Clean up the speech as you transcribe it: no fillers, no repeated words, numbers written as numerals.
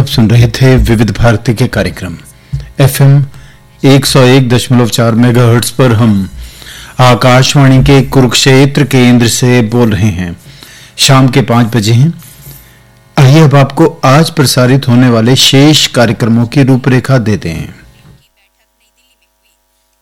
आप सुन रहे थे विविध भारती के कार्यक्रम FM 101.4 मेगाहर्ट्ज पर। हम आकाशवाणी के कुरुक्षेत्र केंद्र से बोल रहे हैं। शाम के 5 बजे हैं। आइए अब आपको आज प्रसारित होने वाले शेष कार्यक्रमों की रूपरेखा देते हैं।